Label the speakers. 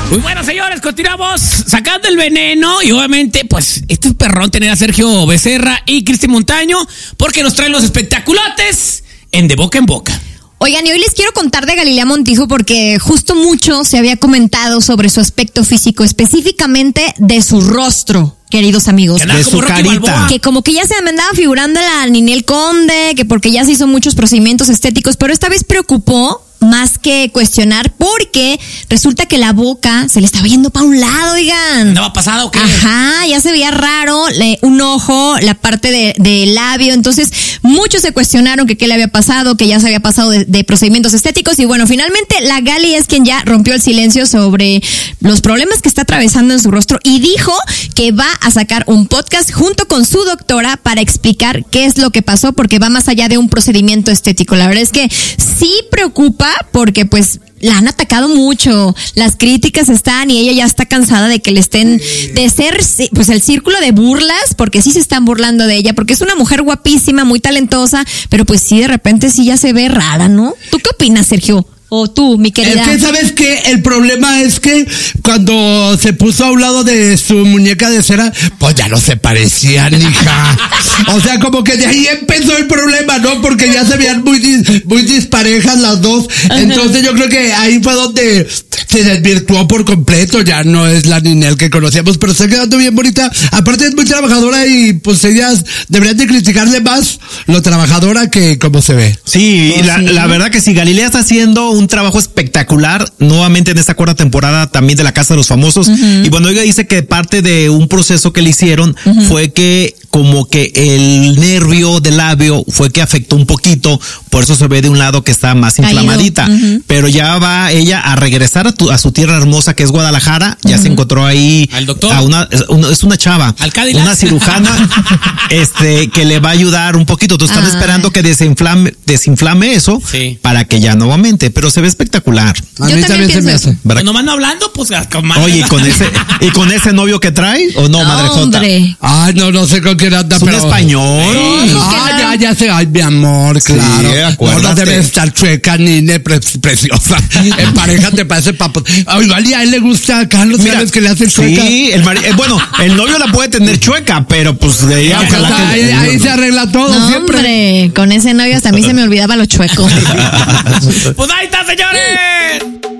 Speaker 1: Muy bueno, señores, continuamos sacando el veneno y obviamente, pues, esto es perrón tener a Sergio Becerra y Cristi Montaño porque nos traen los espectaculotes en De Boca en Boca.
Speaker 2: Oigan, y hoy les quiero contar de Galilea Montijo porque justo mucho se había comentado sobre su aspecto físico, específicamente de su rostro, queridos amigos.
Speaker 1: De su carita.
Speaker 2: Que como que ya se me andaba figurando la Ninel Conde, que porque ya se hizo muchos procedimientos estéticos, pero esta vez preocupó más que cuestionar porque resulta que la boca se le estaba yendo para un lado, oigan.
Speaker 1: ¿Andaba pasado o qué?
Speaker 2: Ajá, ya se veía raro, un ojo, la parte del labio, entonces muchos se cuestionaron que qué le había pasado, que ya se había pasado de procedimientos estéticos y bueno, finalmente la Gali es quien ya rompió el silencio sobre los problemas que está atravesando en su rostro y dijo que va a sacar un podcast junto con su doctora para explicar qué es lo que pasó porque va más allá de un procedimiento estético. La verdad es que sí preocupa porque pues la han atacado mucho, las críticas están y ella ya está cansada de que le estén, de ser pues el círculo de burlas, porque sí se están burlando de ella, porque es una mujer guapísima, muy talentosa, pero pues sí de repente sí ya se ve rara, ¿no? ¿Tú qué opinas, Sergio? O tú, mi querida.
Speaker 3: Es que, ¿sabes qué? El problema es que cuando se puso a un lado de su muñeca de cera, pues ya no se parecían, hija. O sea, como que de ahí empezó el problema, ¿no? Porque ya se veían muy disparejas las dos. Ajá. Entonces yo creo que ahí fue donde se desvirtuó por completo. Ya no es la Ninel que conocíamos, pero está quedando bien bonita. Aparte es muy trabajadora y pues ellas deberían de criticarle más lo trabajadora que cómo se ve.
Speaker 4: Sí, oh, la verdad que sí, Galilea está haciendo un trabajo espectacular, nuevamente en esta cuarta temporada también de La Casa de los Famosos. Y bueno, ella dice que parte de un proceso que le hicieron fue que como que el nervio del labio fue que afectó un poquito, por eso se ve de un lado que está más inflamadita. Pero ya va ella a regresar a su tierra hermosa que es Guadalajara, ya se encontró ahí
Speaker 1: al doctor.
Speaker 4: Es una chava, una cirujana que le va a ayudar un poquito. Entonces están esperando que desinflame eso para que ya nuevamente, pero se ve espectacular.
Speaker 3: A mí también se me hace.
Speaker 1: Pues nomás no hablando, pues
Speaker 4: oye, con ese novio que trae, o no, madre Jota.
Speaker 3: Ay, no sé con quién anda,
Speaker 4: es
Speaker 3: pero
Speaker 4: un español.
Speaker 3: Ya sé, ay, mi amor, claro. No debe estar chueca, Nine, preciosa. En pareja te parece papo. Igual y a él le gusta a Carlos, ¿sabes que le hace chueca?
Speaker 4: Sí, bueno, el novio la puede tener chueca, pero pues de ella, ojalá que
Speaker 3: ahí se arregla todo siempre.
Speaker 2: Hombre, con ese novio hasta a mí se me olvidaba lo chueco.
Speaker 1: Pues ahí está, señores.